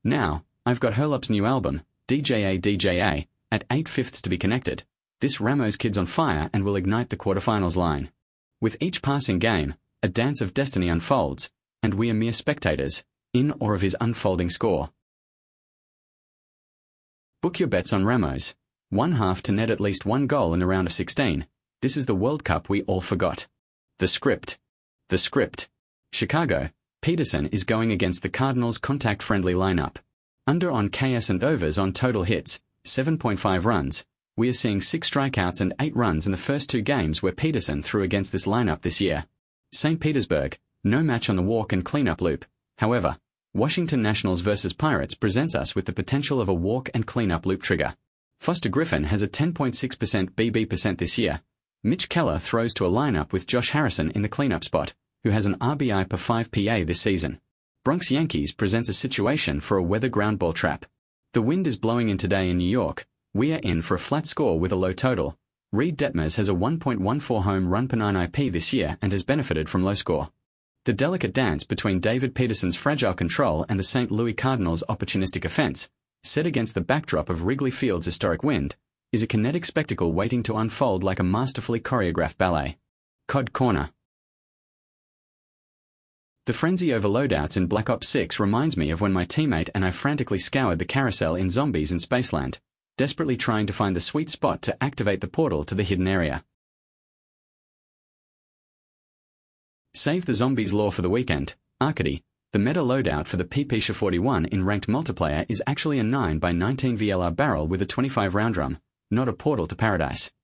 Now, I've got Hurlup's new album, DJA DJA, at 8/5 to be connected. This Ramos kid's on fire and will ignite the quarterfinals line. With each passing game, a dance of destiny unfolds, and we are mere spectators, in awe of his unfolding score. Book your bets on Ramos. 1/2 to net at least one goal in the round of 16. This is the World Cup we all forgot. The script. The script. Chicago, Peterson is going against the Cardinals' contact-friendly lineup. Under on KS and overs on total hits, 7.5 runs. We are seeing 6 strikeouts and 8 runs in the first 2 games where Peterson threw against this lineup this year. St. Petersburg, no match on the walk and cleanup loop. However, Washington Nationals vs. Pirates presents us with the potential of a walk and cleanup loop trigger. Foster Griffin has a 10.6% BB% this year. Mitch Keller throws to a lineup with Josh Harrison in the cleanup spot, who has an RBI per 5 PA this season. Bronx Yankees presents a situation for a weather ground ball trap. The wind is blowing in today in New York. We are in for a flat score with a low total. Reed Detmers has a 1.14 home run per 9 IP this year and has benefited from low score. The delicate dance between David Peterson's fragile control and the St. Louis Cardinals' opportunistic offense, set against the backdrop of Wrigley Field's historic wind, is a kinetic spectacle waiting to unfold like a masterfully choreographed ballet. Cod Corner. The frenzy over loadouts in Black Ops 6 reminds me of when my teammate and I frantically scoured the carousel in Zombies in Spaceland, desperately trying to find the sweet spot to activate the portal to the hidden area. Save the Zombies lore for the weekend. Arcady, the meta loadout for the PP-41 in ranked multiplayer is actually a 9x19 VLR barrel with a 25 round drum, not a portal to paradise.